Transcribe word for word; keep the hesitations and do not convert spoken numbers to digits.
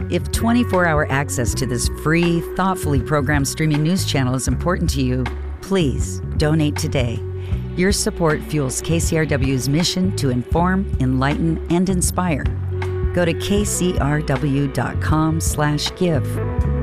If twenty-four hour access to this free, thoughtfully programmed streaming news channel is important to you, please donate today. Your support fuels K C R W's mission to inform, enlighten, and inspire. Go to kcrw.com slash give.